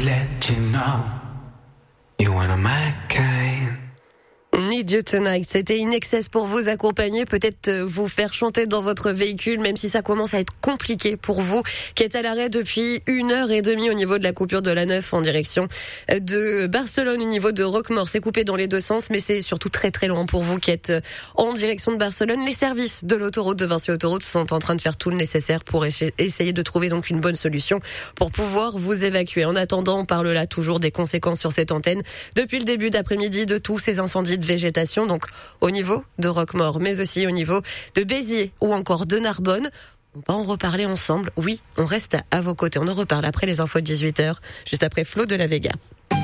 let you know you're one of my kind. Need You Tonight, c'était In Excess pour vous accompagner, peut-être vous faire chanter dans votre véhicule, même si ça commence à être compliqué pour vous, qui êtes à l'arrêt depuis 1h30 au niveau de la coupure de l'A9 en direction de Barcelone, au niveau de Roquemaure. C'est coupé dans les deux sens, mais c'est surtout très très loin pour vous qui êtes en direction de Barcelone. Les services de l'autoroute de Vinci Autoroute sont en train de faire tout le nécessaire pour essayer de trouver donc une bonne solution pour pouvoir vous évacuer. En attendant, on parle là toujours des conséquences sur cette antenne depuis le début d'après-midi de tous ces incendies de végétation, donc au niveau de Roquemaure, mais aussi au niveau de Béziers ou encore de Narbonne. On va en reparler ensemble. Oui, on reste à vos côtés. On en reparle après les infos de 18h, juste après Flo de la Vega.